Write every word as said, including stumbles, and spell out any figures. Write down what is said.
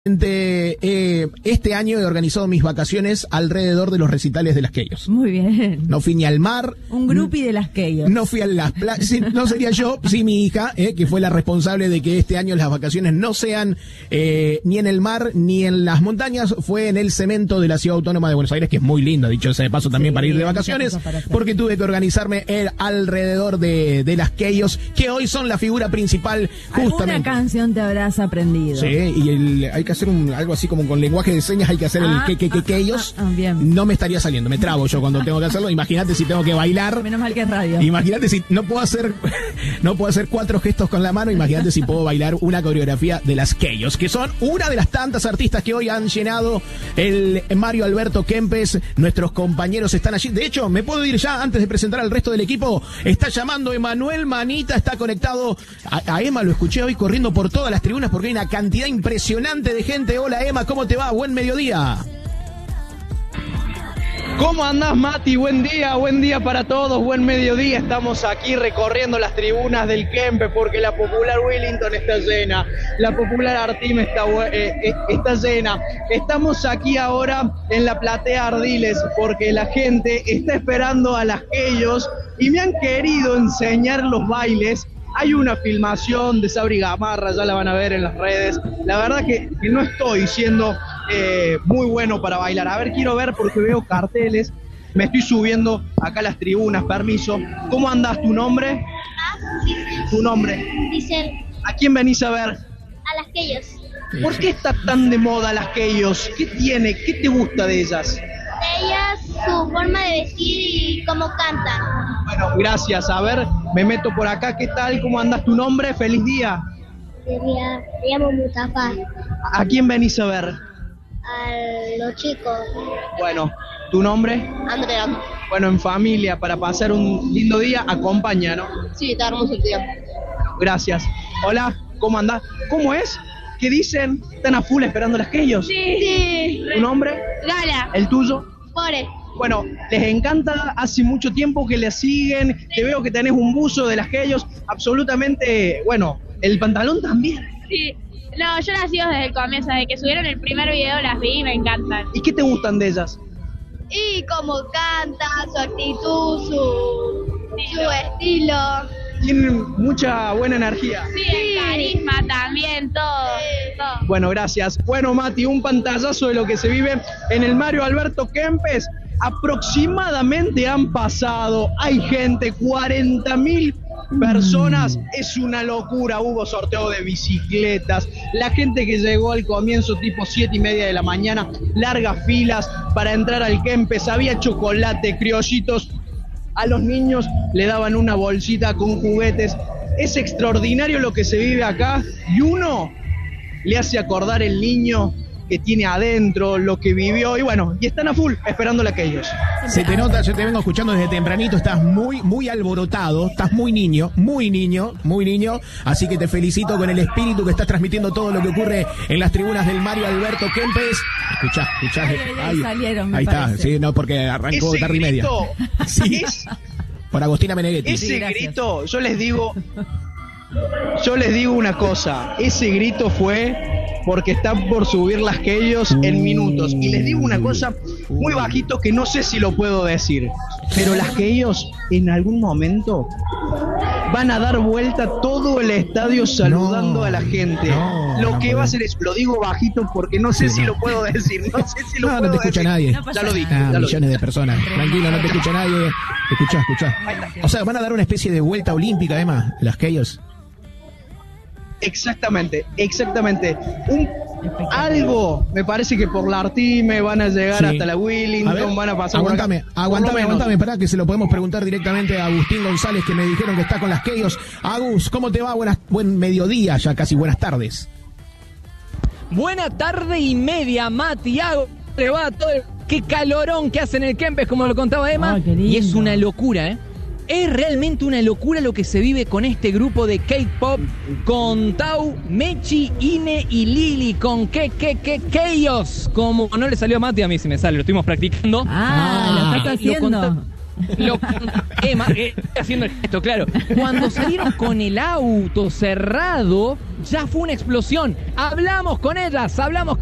Eh, este año he organizado mis vacaciones alrededor de los recitales de las Keyos. Muy bien. No fui ni al mar. Un groupie de las Keyos. No fui a las playas. Sí, no sería yo, sí mi hija, eh, que fue la responsable de que este año las vacaciones no sean eh, ni en el mar ni en las montañas. Fue en el cemento de la Ciudad Autónoma de Buenos Aires, que es muy lindo, dicho sea de paso también, sí, para ir de vacaciones, porque tuve que organizarme el, alrededor de, de las Keyos, que hoy son la figura principal justamente. ¿Alguna canción te habrás aprendido? Sí, y el, hay que hacer un, algo así como con lenguaje de señas, hay que hacer ah, el que que que que ellos. Ah, ah, bien. No me estaría saliendo, me trabo yo cuando tengo que hacerlo. Imagínate si tengo que bailar. Menos mal que es radio. Imagínate si no puedo hacer no puedo hacer cuatro gestos con la mano. Imagínate si puedo bailar una coreografía de las Keyos, que son una de las tantas artistas que hoy han llenado el Mario Alberto Kempes. Nuestros compañeros están allí. De hecho, me puedo ir ya antes de presentar al resto del equipo. Está llamando Emanuel Manita, está conectado. A, a Emma lo escuché hoy corriendo por todas las tribunas porque hay una cantidad impresionante de gente. Hola Emma, ¿cómo te va? Buen mediodía. ¿Cómo andás, Mati? Buen día, buen día para todos, buen mediodía. Estamos aquí recorriendo las tribunas del Kempes porque la popular Wellington está llena, la popular Artime está, eh, está llena. Estamos aquí ahora en la platea Ardiles porque la gente está esperando a las Keyos y me han querido enseñar los bailes. Hay una filmación de Sabri Gamarra, ya la van a ver en las redes. La verdad que, que no estoy siendo eh, muy bueno para bailar. A ver, quiero ver porque veo carteles. Me estoy subiendo acá a las tribunas, permiso. ¿Cómo andás? ¿Tu nombre? Ah, ¿Tu nombre? Giselle. ¿A quién venís a ver? A las Keyos. ¿Por qué está tan de moda las Keyos? ¿Qué tiene? ¿Qué te gusta de ellas? De ellas, su forma de vestir y cómo cantan. Bueno, gracias. A ver, me meto por acá. ¿Qué tal? ¿Cómo andas? ¿Tu nombre? ¡Feliz día! Me llamo Mustafa. ¿A quién venís a ver? A los chicos. Bueno, ¿tu nombre? Andrea. Bueno, en familia, para pasar un lindo día, acompaña, ¿no? Sí, está hermoso el día. Bueno, gracias. Hola, ¿cómo andás? ¿Cómo es? ¿Qué dicen? ¿Están a full esperando las Keyos? Sí. sí. ¿Tu nombre? Gala. ¿El tuyo? More. Bueno, les encanta, hace mucho tiempo que les siguen, te veo que tenés un buzo de las Keyos, absolutamente, bueno, el pantalón también. Sí, no, yo las sigo desde el comienzo, desde que subieron el primer video las vi y me encantan. ¿Y qué te gustan de ellas? Y cómo canta, su actitud, su, su estilo. Tienen mucha buena energía. Sí, el carisma también, todo, todo. Bueno, gracias. Bueno, Mati, un pantallazo de lo que se vive en el Mario Alberto Kempes. Aproximadamente han pasado, hay gente, cuarenta mil personas, es una locura. Hubo sorteo de bicicletas, la gente que llegó al comienzo tipo siete y media de la mañana, largas filas para entrar al Kempes, había chocolate, criollitos, a los niños le daban una bolsita con juguetes. Es extraordinario lo que se vive acá y uno le hace acordar el niño que tiene adentro, lo que vivió, y bueno, y están a full esperando a aquellos. Se te nota, yo te vengo escuchando desde tempranito, estás muy, muy alborotado, estás muy niño, muy niño, muy niño, así que te felicito con el espíritu que estás transmitiendo todo lo que ocurre en las tribunas del Mario Alberto Kempes. Escuchá, escuchá. Ay, ay, ay, salieron, ahí está, parece. sí, no, porque arrancó tarde y media. Sí, es, por Agostina Meneghetti. Ese sí, grito, yo les digo, yo les digo una cosa, ese grito fue porque están por subir las Keyos en minutos. Y les digo una cosa muy bajito que no sé si lo puedo decir, pero las Keyos en algún momento van a dar vuelta todo el estadio saludando no, a la gente. No, lo no que puedo. va a hacer es, lo digo bajito porque no sé Sí, si no. lo puedo decir, no sé si lo No, puedo no te escucha decir. nadie. No pasa Ya lo dije, Ah, ya lo millones dije. de personas. Tranquilo, no te escucha nadie. Escuchá, escuchá. O sea, van a dar una especie de vuelta olímpica, además, las Keyos. Exactamente, exactamente. Un, algo, me parece que por la Artime van a llegar Sí. hasta la Wellington, A ver, van a pasar aguantame, por acá. aguantame, Por lo menos. aguantame, pará, que se lo podemos preguntar directamente a Agustín González, que me dijeron que está con las Keyos. Agus, ¿cómo te va? Buenas, buen mediodía, ya casi buenas tardes. Buena tarde y media, Mati, hago, te va todo el... Qué calorón que hace en el Kempes, como lo contaba Emma. Ay, qué lindo. Y es una locura, ¿eh? Es realmente una locura lo que se vive con este grupo de K-pop, con Tau, Mechi, Ine y Lili, con que, que, que, Keyos. Como no le salió a Mati, a mí sí me sale, lo estuvimos practicando. Ah, lo estás Lo haciendo. conta- Lo, Emma, eh, haciendo esto, claro. Cuando salieron con el auto cerrado, ya fue una explosión. Hablamos con ellas, hablamos